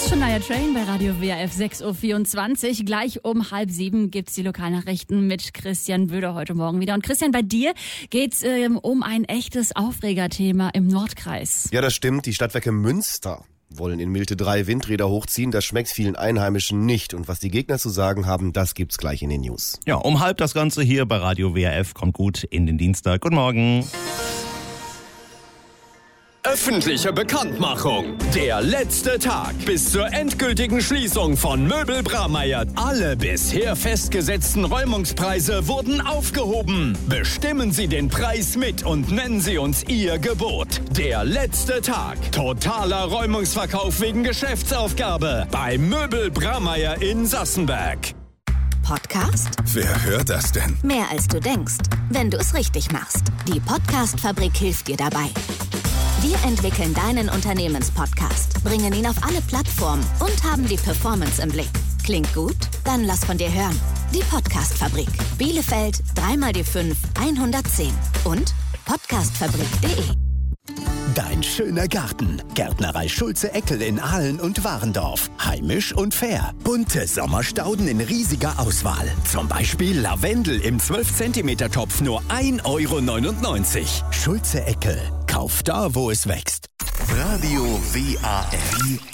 Shania Train bei Radio WRF 6.24 Uhr. Gleich um 6:30 gibt's die Lokalnachrichten mit Christian Böder heute Morgen wieder. Und Christian, bei dir geht's um ein echtes Aufregerthema im Nordkreis. Ja, das stimmt. Die Stadtwerke Münster wollen in Milte 3 Windräder hochziehen. Das schmeckt vielen Einheimischen nicht. Und was die Gegner zu sagen haben, das gibt's gleich in den News. Ja, um 6:30 das Ganze hier bei Radio WRF. Kommt gut in den Dienstag. Guten Morgen. Öffentliche Bekanntmachung. Der letzte Tag bis zur endgültigen Schließung von Möbel Bramayr. Alle bisher festgesetzten Räumungspreise wurden aufgehoben. Bestimmen Sie den Preis mit und nennen Sie uns Ihr Gebot. Der letzte Tag. Totaler Räumungsverkauf wegen Geschäftsaufgabe bei Möbel Bramayr in Sassenberg. Podcast? Wer hört das denn? Mehr als du denkst, wenn du es richtig machst. Die Podcast-Fabrik hilft dir dabei. Wir entwickeln deinen Unternehmenspodcast, bringen ihn auf alle Plattformen und haben die Performance im Blick. Klingt gut? Dann lass von dir hören. Die Podcast-Fabrik. Bielefeld 3x5 110 und podcastfabrik.de. Dein schöner Garten. Gärtnerei Schulze-Eckel in Aalen und Warendorf. Heimisch und fair. Bunte Sommerstauden in riesiger Auswahl. Zum Beispiel Lavendel im 12 cm Topf nur 1,99 €. Schulze-Eckel. Kauf da, wo es wächst. Radio WRF.